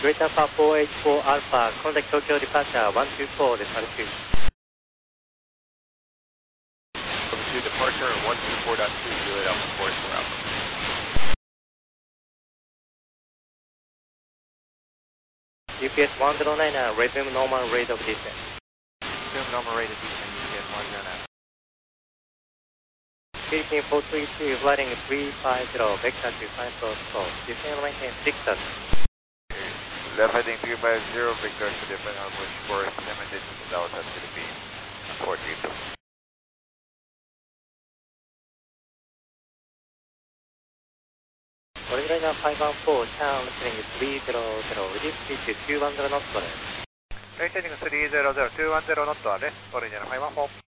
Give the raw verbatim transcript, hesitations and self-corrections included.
Greater Alpha four eight four Alpha, contact Tokyo departure one two four です、歩き。 Altitude departure one two four point two, Juliet Alpha four eight four Alpha. U P S one zero nine, uh, resume normal rate of descent. Resume normal rate of descent, U P S one zero nine. Philippine four three two, flying three five zero, vector to five four four, descend and maintain six thousand. Left heading three five zero, Victor to defend on which course, limited to Delta Philippines, four three two. これぐらいがごいちよん、チャーン、スリングさんぜろぜろ、ウディスピーチにひゃくじゅうノットです。 Right heading three zero zero, two one zero ノットはレス、オレンジのごいちよん。